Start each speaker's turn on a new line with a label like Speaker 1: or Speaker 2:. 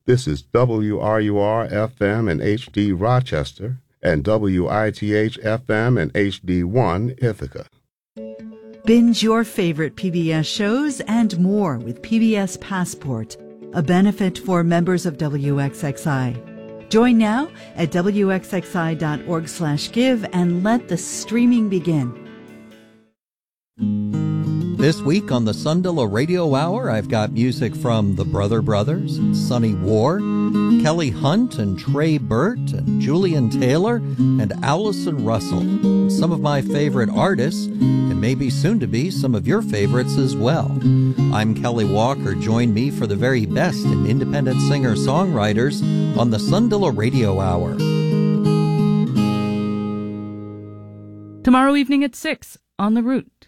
Speaker 1: This is WRUR-FM and HD Rochester and WITH-FM and HD1 Ithaca.
Speaker 2: Binge your favorite PBS shows and more with PBS Passport, a benefit for members of WXXI. Join now at wxxi.org/give and let the streaming begin.
Speaker 3: This week on the Sundalo Radio Hour, I've got music from the Brother Brothers and Sonny Ward, Kelly Hunt and Trey Burt and Julian Taylor and Allison Russell. Some of my favorite artists, and maybe soon to be some of your favorites as well. I'm Kelly Walker. Join me for the very best in independent singer-songwriters on the Sundalo Radio Hour.
Speaker 4: Tomorrow evening at 6 on The Root.